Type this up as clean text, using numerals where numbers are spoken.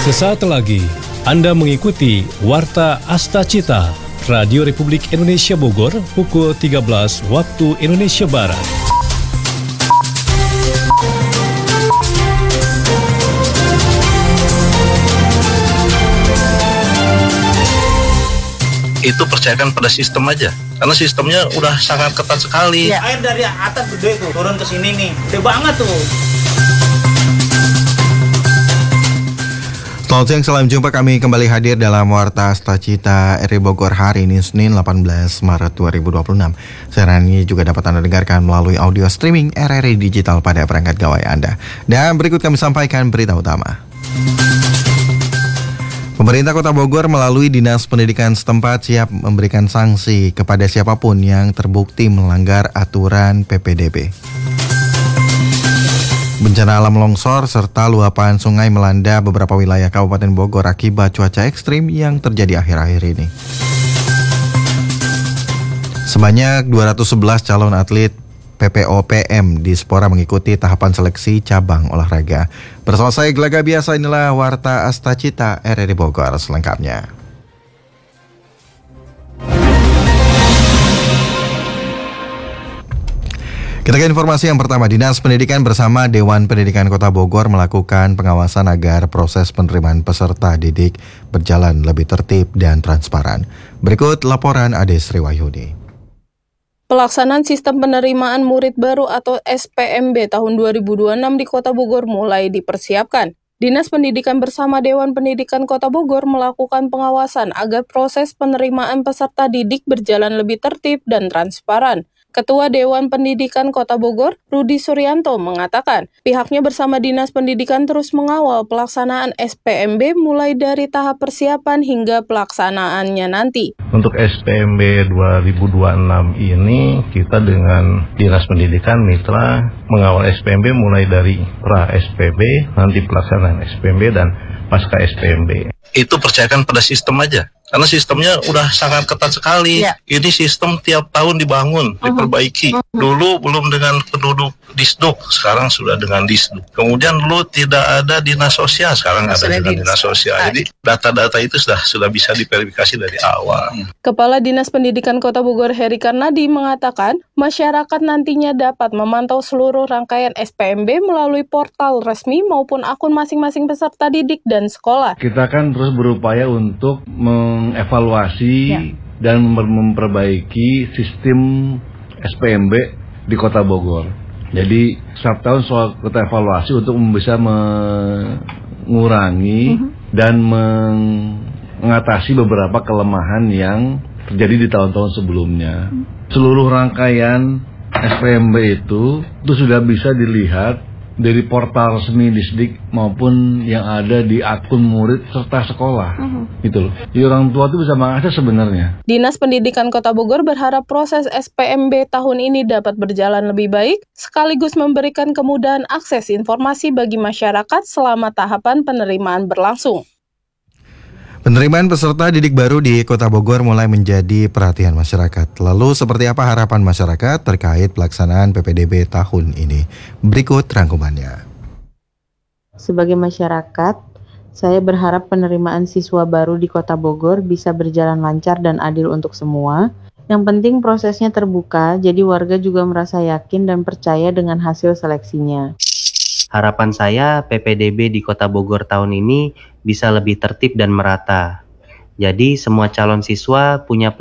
Sesaat lagi Anda mengikuti Warta Astacita Radio Republik Indonesia Bogor pukul 13 waktu Indonesia Barat. Itu percayakan pada sistem aja, karena sistemnya udah sangat ketat sekali. Ya, air dari atas gede tuh, turun ke sini nih, gede banget tuh. Selamat siang, salam jumpa, kami kembali hadir dalam Warta Astacita RRI Bogor hari ini Senin 18 Maret 2026. Siaran ini juga dapat Anda dengarkan melalui audio streaming RRI Digital pada perangkat gawai Anda. Dan berikut kami sampaikan berita utama. Pemerintah Kota Bogor melalui Dinas Pendidikan setempat siap memberikan sanksi kepada siapapun yang terbukti melanggar aturan PPDB. Bencana alam longsor serta luapan sungai melanda beberapa wilayah Kabupaten Bogor akibat cuaca ekstrim yang terjadi akhir-akhir ini. Sebanyak 211 calon atlet PPOPM di Spora mengikuti tahapan seleksi cabang olahraga. Bersama saya Gelaga Biasa, inilah Warta Astacita RRI Bogor selengkapnya. Kita ke informasi yang pertama. Dinas Pendidikan bersama Dewan Pendidikan Kota Bogor melakukan pengawasan agar proses penerimaan peserta didik berjalan lebih tertib dan transparan. Berikut laporan Ade Sriwayudi. Pelaksanaan sistem penerimaan murid baru atau SPMB tahun 2026 di Kota Bogor mulai dipersiapkan. Dinas Pendidikan bersama Dewan Pendidikan Kota Bogor melakukan pengawasan agar proses penerimaan peserta didik berjalan lebih tertib dan transparan. Ketua Dewan Pendidikan Kota Bogor, Rudi Suryanto, mengatakan pihaknya bersama Dinas Pendidikan terus mengawal pelaksanaan SPMB mulai dari tahap persiapan hingga pelaksanaannya nanti. Untuk SPMB 2026 ini kita dengan Dinas Pendidikan mitra mengawal SPMB mulai dari pra-SPB, nanti pelaksanaan SPMB dan pasca SPMB. Itu percayakan pada sistem aja, karena sistemnya udah sangat ketat sekali. Ya. Ini sistem tiap tahun dibangun, diperbaiki. Dulu belum dengan penduduk Disduk, sekarang sudah dengan Disduk. Kemudian dulu tidak ada dinas sosial, sekarang ada dengan dinas sosial. Jadi data-data itu sudah bisa diverifikasi dari awal. Kepala Dinas Pendidikan Kota Bogor Heri Karnadi mengatakan masyarakat nantinya dapat memantau seluruh rangkaian SPMB melalui portal resmi maupun akun masing-masing peserta didik dan sekolah. Kita kan terus berupaya untuk mengevaluasi dan memperbaiki sistem SPMB di Kota Bogor. Jadi setiap tahun soal kita evaluasi untuk bisa mengurangi dan mengatasi beberapa kelemahan yang terjadi di tahun-tahun sebelumnya. Seluruh rangkaian SPMB itu sudah bisa dilihat dari portal resmi Disdik maupun yang ada di akun murid serta sekolah, gitu loh. Jadi orang tua itu bisa mengakses sebenarnya. Dinas Pendidikan Kota Bogor berharap proses SPMB tahun ini dapat berjalan lebih baik, sekaligus memberikan kemudahan akses informasi bagi masyarakat selama tahapan penerimaan berlangsung. Penerimaan peserta didik baru di Kota Bogor mulai menjadi perhatian masyarakat. Lalu seperti apa harapan masyarakat terkait pelaksanaan PPDB tahun ini? Berikut rangkumannya. Sebagai masyarakat, saya berharap penerimaan siswa baru di Kota Bogor bisa berjalan lancar dan adil untuk semua. Yang penting prosesnya terbuka, jadi warga juga merasa yakin dan percaya dengan hasil seleksinya. Harapan saya PPDB di Kota Bogor tahun ini bisa lebih tertib dan merata. Jadi semua calon siswa punya